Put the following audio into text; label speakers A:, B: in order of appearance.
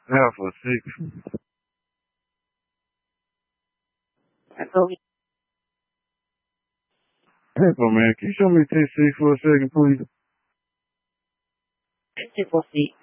A: Half or 6.
B: Okay.
A: Heckle, man, can you show me test 6 for a second, please?
B: Test 6.